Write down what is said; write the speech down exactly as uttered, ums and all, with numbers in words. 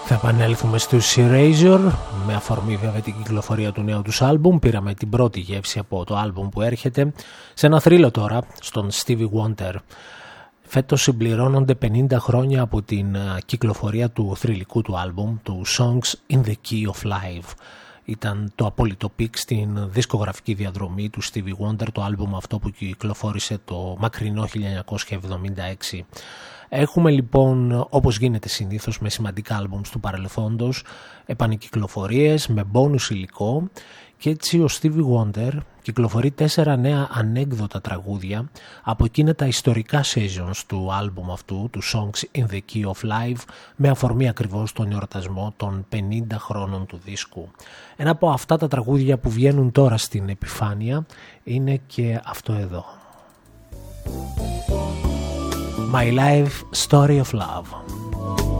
Θα επανέλθουμε στους Erasure με αφορμή βέβαια την κυκλοφορία του νέου τους άλμπουμ. Πήραμε την πρώτη γεύση από το άλμπουμ που έρχεται. Σε ένα θρύλο τώρα στον Stevie Wonder. Φέτος συμπληρώνονται πενήντα χρόνια από την κυκλοφορία του θρυλικού του άλμπουμ, του Songs in the Key of Life. Ήταν το απόλυτο πικ στην δισκογραφική διαδρομή του Stevie Wonder, το άλμπουμ αυτό που κυκλοφόρησε το μακρινό χίλια εννιακόσια εβδομήντα έξι. Έχουμε λοιπόν, όπως γίνεται συνήθως με σημαντικά άλμπουμς του παρελθόντος, επανεκυκλοφορίες με μπόνους υλικό, και έτσι ο Stevie Wonder κυκλοφορεί τέσσερα νέα ανέκδοτα τραγούδια από εκείνα τα ιστορικά sessions του άλμπουμ αυτού, του Songs in the Key of Life, με αφορμή ακριβώς τον εορτασμό των πενήντα χρόνων του δίσκου. Ένα από αυτά τα τραγούδια που βγαίνουν τώρα στην επιφάνεια είναι και αυτό εδώ. My Life Story of Love.